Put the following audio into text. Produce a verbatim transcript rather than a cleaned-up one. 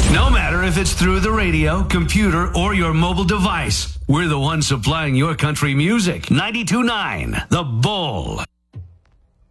No matter if it's through the radio, computer, or your mobile device, we're the ones supplying your country music. ninety-two point nine The Bull.